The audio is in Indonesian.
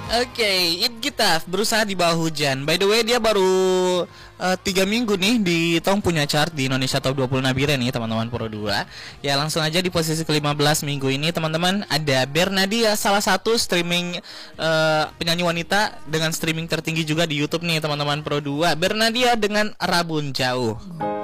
Oke, It Gitaf berusaha di bawah hujan. By the way, dia baru 3 minggu nih di Tong punya chart di Indonesia Top 20 Nabire nih teman-teman Pro 2. Ya langsung aja di posisi ke-15 minggu ini teman-teman ada Bernadia, salah satu streaming penyanyi wanita dengan streaming tertinggi juga di YouTube nih teman-teman Pro 2. Bernadia dengan Rabun Jauh.